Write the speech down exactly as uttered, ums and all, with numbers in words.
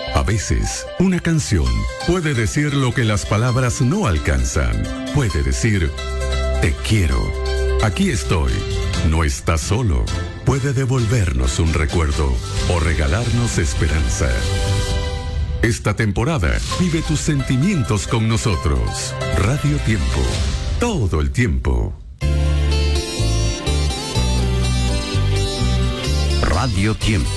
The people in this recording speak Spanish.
A veces, una canción puede decir lo que las palabras no alcanzan. Puede decir, te quiero. Aquí estoy. No estás solo. Puede devolvernos un recuerdo o regalarnos esperanza. Esta temporada, vive tus sentimientos con nosotros. Radio Tiempo. Todo el tiempo. Radio Tiempo.